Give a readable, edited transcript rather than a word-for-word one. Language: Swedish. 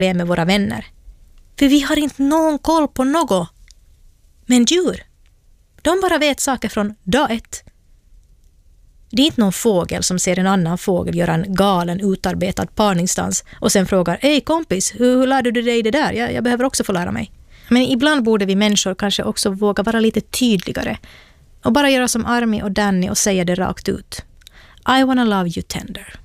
med våra vänner. För vi har inte någon koll på något. Men djur, de bara vet saker från dag ett. Det är inte någon fågel som ser en annan fågel göra en galen utarbetad parningsdans och sen frågar, hej kompis, hur lärde du dig det där? Jag behöver också få lära mig. Men ibland borde vi människor kanske också våga vara lite tydligare och bara göra som Army och Danny och säga det rakt ut. I wanna love you tender.